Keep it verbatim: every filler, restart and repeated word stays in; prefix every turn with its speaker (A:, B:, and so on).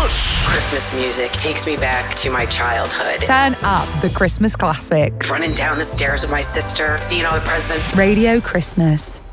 A: push.
B: Christmas music takes me back to my childhood.
C: Turn up the Christmas classics.
B: Running down the stairs with my sister, seeing all the presents.
C: Radio Christmas.